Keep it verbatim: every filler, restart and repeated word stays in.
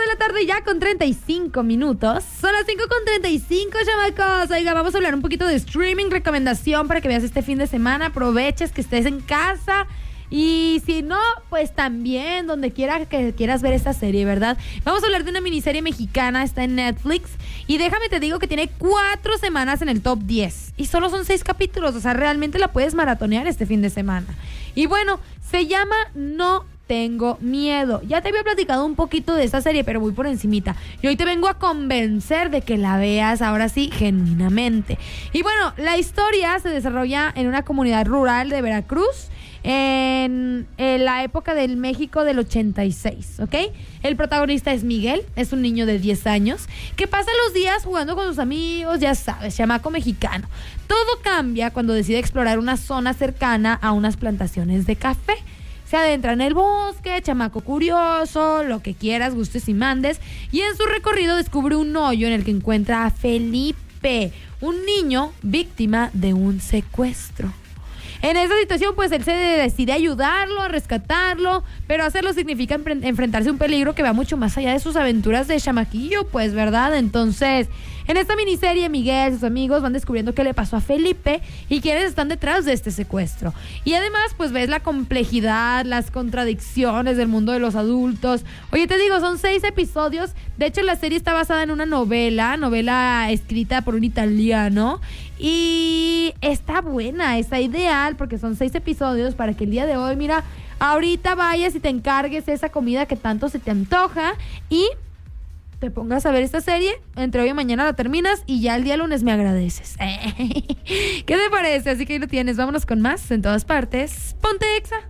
la tarde ya con treinta y cinco minutos. Son las cinco con treinta y cinco, chamacos. Oiga, vamos a hablar un poquito de streaming, recomendación para que veas este fin de semana. Aproveches que estés en casa. Y si no, pues también donde quiera que quieras ver esta serie, ¿verdad? Vamos a hablar de una miniserie mexicana, está en Netflix. Y déjame te digo que tiene cuatro semanas en el top diez. Y solo son seis capítulos, o sea, realmente la puedes maratonear este fin de semana. Y bueno, se llama No Tengo Miedo. Ya te había platicado un poquito de esta serie, pero muy por encimita. Y hoy te vengo a convencer de que la veas ahora sí, genuinamente. Y bueno, la historia se desarrolla en una comunidad rural de Veracruz, en, en la época del México del ochenta y seis, ¿ok? El protagonista es Miguel, es un niño de diez años que pasa los días jugando con sus amigos, ya sabes, chamaco mexicano. Todo cambia cuando decide explorar una zona cercana a unas plantaciones de café. Se adentra en el bosque, chamaco curioso, lo que quieras, gustes y mandes, y en su recorrido descubre un hoyo en el que encuentra a Felipe, un niño víctima de un secuestro. En esa situación, pues él se decide ayudarlo, a rescatarlo, pero hacerlo significa empre- enfrentarse a un peligro que va mucho más allá de sus aventuras de chamaquillo, pues, ¿verdad? Entonces, en esta miniserie, Miguel y sus amigos van descubriendo qué le pasó a Felipe y quiénes están detrás de este secuestro. Y además, pues, ves la complejidad, las contradicciones del mundo de los adultos. Oye, te digo, son seis episodios. De hecho, la serie está basada en una novela, novela escrita por un italiano. Y está buena, está ideal porque son seis episodios para que el día de hoy, mira, ahorita vayas y te encargues esa comida que tanto se te antoja y te pongas a ver esta serie. Entre hoy y mañana la terminas y ya el día lunes me agradeces. ¿Qué te parece? Así que ahí lo tienes. Vámonos con más en todas partes. Ponte Exa.